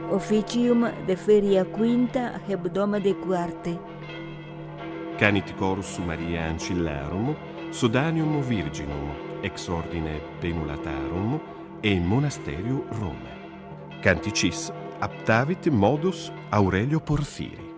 officium de feria quinta hebdoma de quarte. Canit corus Maria Ancillarum, Sodanium Virginum, ex ordine Penulatarum, e in monasteriu Rome. Canticis aptavit modus Aurelio Porfiri.